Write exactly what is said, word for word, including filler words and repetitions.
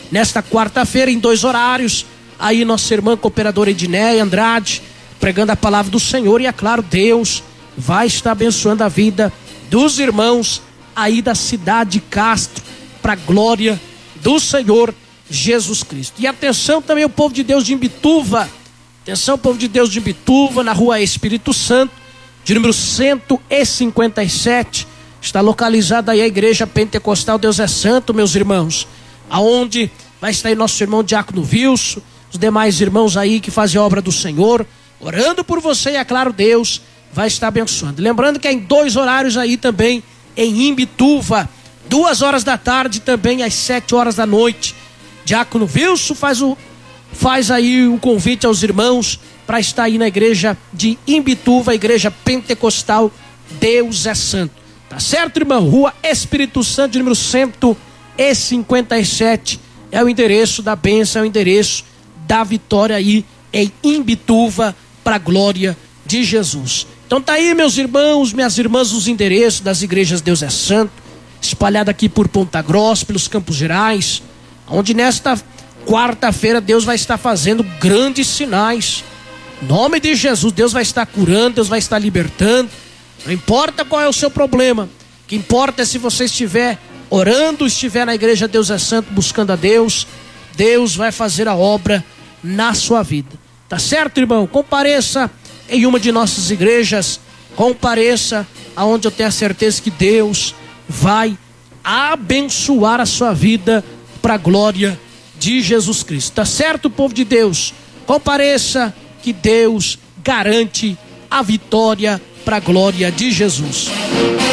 nesta quarta-feira em dois horários. Aí nossa irmã cooperadora Edneia Andrade pregando a palavra do Senhor, e é claro, Deus vai estar abençoando a vida dos irmãos aí da cidade de Castro, para a glória do Senhor Jesus Cristo. E atenção também o povo de Deus de Imbituva, atenção povo de Deus de Imbituva, na rua Espírito Santo, de número cento e cinquenta e sete, está localizada aí a igreja pentecostal Deus é Santo, meus irmãos, aonde vai estar aí nosso irmão Diácono Wilson, os demais irmãos aí que fazem a obra do Senhor, orando por você, e é claro, Deus vai estar abençoando. Lembrando que é em dois horários aí também em Imbituva, duas horas da tarde também às sete horas da noite. Diácono Wilson faz, o, faz aí um convite aos irmãos para estar aí na igreja de Imbituva, a igreja pentecostal Deus é Santo. Tá certo, irmão? Rua Espírito Santo, de número cento e cinquenta e sete, é o endereço da bênção, é o endereço da vitória aí em Imbituva, para a glória de Jesus. Então tá aí, meus irmãos, minhas irmãs, os endereços das igrejas Deus é Santo, espalhado aqui por Ponta Grossa, pelos Campos Gerais, onde nesta quarta-feira Deus vai estar fazendo grandes sinais. Em nome de Jesus, Deus vai estar curando, Deus vai estar libertando. Não importa qual é o seu problema, o que importa é se você estiver orando, estiver na igreja Deus é Santo, buscando a Deus, Deus vai fazer a obra na sua vida. Tá certo, irmão? Compareça em uma de nossas igrejas, compareça aonde eu tenho a certeza que Deus vai abençoar a sua vida para a glória de Jesus Cristo. Tá certo, povo de Deus? Compareça que Deus garante a vitória para a glória de Jesus.